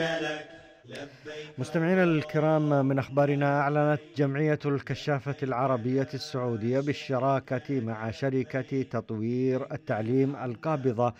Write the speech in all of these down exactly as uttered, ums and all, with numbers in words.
مستمعينا الكرام، من أخبارنا، أعلنت جمعية الكشافة العربية السعودية بالشراكة مع شركة تطوير التعليم القابضة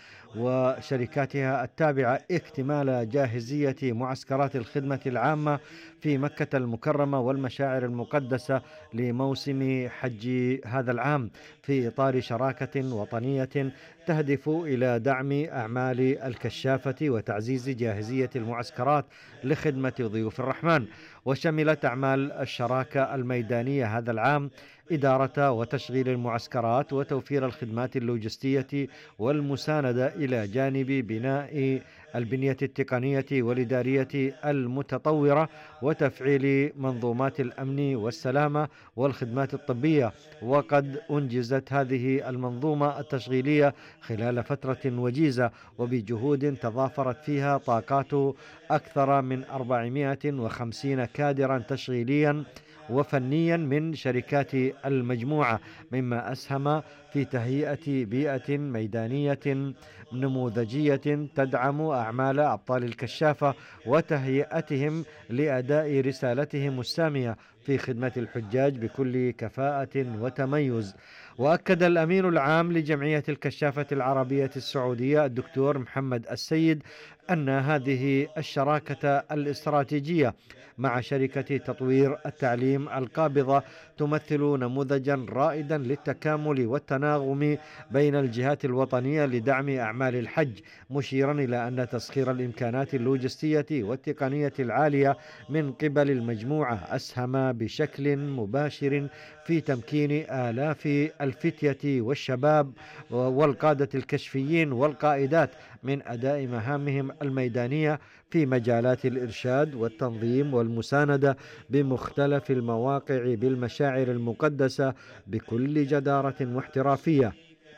وشركاتها التابعة اكتمال جاهزية معسكرات الخدمة العامة في مكة المكرمة والمشاعر المقدسة لموسم حج هذا العام، في إطار شراكة وطنية تهدف إلى دعم أعمال الكشافة وتعزيز جاهزية المعسكرات لخدمة ضيوف الرحمن. وشملت أعمال الشراكة الميدانية هذا العام إدارة وتشغيل المعسكرات وتوفير الخدمات اللوجستية والمساندة، إلى جانب بناء البنية التقنية والإدارية المتطورة وتفعيل منظومات الأمن والسلامة والخدمات الطبية. وقد أنجزت هذه المنظومة التشغيلية خلال فترة وجيزة وبجهود تضافرت فيها طاقات أكثر من أربعمائة وخمسين كادرا تشغيليا وفنيا من شركات المجموعة، مما أسهم في تهيئة بيئة ميدانية نموذجية تدعم أعمال أبطال الكشافة وتهيئتهم لأداء رسالتهم السامية في خدمة الحجاج بكل كفاءة وتميز. وأكد الأمين العام لجمعية الكشافة العربية السعودية الدكتور محمد السيد أن هذه الشراكة الاستراتيجية مع شركة تطوير التعليم القابضة تمثل نموذجا رائدا للتكامل والتناغم بين الجهات الوطنية لدعم أعمال الحج، مشيرا إلى أن تسخير الإمكانات اللوجستية والتقنية العالية من قبل المجموعة أسهم بشكل مباشر في تمكين آلاف الفتية والشباب والقادة الكشفيين والقائدات من أداء مهامهم الميدانية في مجالات الإرشاد والتنظيم والمساندة بمختلف المواقع بالمشاعر المقدسة بكل جدارة واحترافية.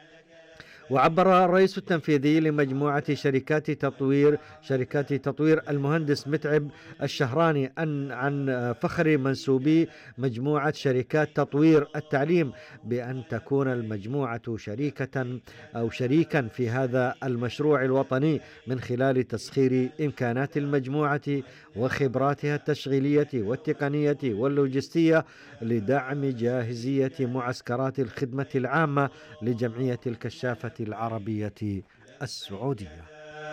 وعبر الرئيس التنفيذي لمجموعة شركات تطوير شركات تطوير المهندس متعب الشهراني أن عن فخر منسوبي مجموعة شركات تطوير التعليم بأن تكون المجموعة شريكة أو شريكا في هذا المشروع الوطني من خلال تسخير إمكانات المجموعة وخبراتها التشغيلية والتقنية واللوجستية لدعم جاهزية معسكرات الخدمة العامة لجمعية الكشافة العربية السعودية.